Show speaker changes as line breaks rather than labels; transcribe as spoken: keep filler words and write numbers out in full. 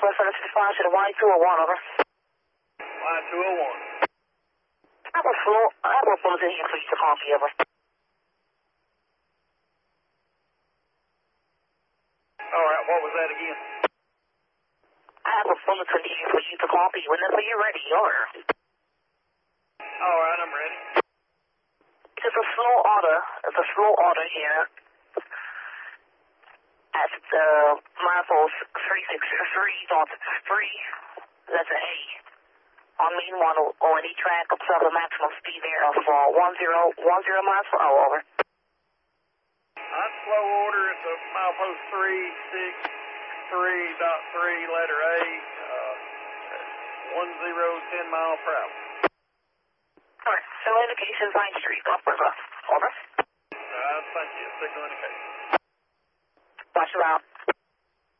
Southwest seven six five to the Y two oh one, over.
Y two oh one.
I have a floor, I have a bulletin here for you to copy, over.
Alright, what was that again?
I have a bulletin here for you to copy whenever you're ready, over.
Alright, I'm ready.
It's a slow order, it's a slow order here at the milepost three six three dot three, letter A. On main one, O N E track, observe the maximum speed there of uh, one zero one zero miles per hour, over.
On slow order, it's a milepost three six three dot three, letter A, uh, one zero ten mile per hour.
Alright, so indications nine Street, Gulf River, over.
Uh, thank you, signal indication.
Watch you out.